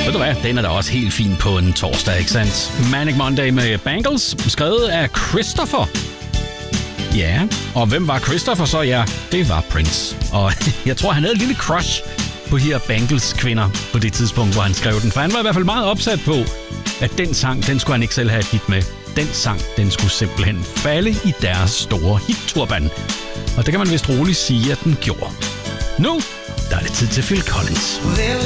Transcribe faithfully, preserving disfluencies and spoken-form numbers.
Ved du hvad, den er da også helt fin på en torsdag, ikke sandt? Manic Monday med Bangles, skrevet af Christopher. Ja, og hvem var Christopher så? Ja, det var Prince. Og jeg tror, han havde et lille crush på de her Bangles kvinder på det tidspunkt, hvor han skrev den. For han var i hvert fald meget opsat på, at den sang, den skulle han ikke selv have et hit med. Den sang, den skulle simpelthen falde i deres store hit-turban. Og det kan man vist roligt sige, at den gjorde. Nu, der er det tid til Phil Collins. Well,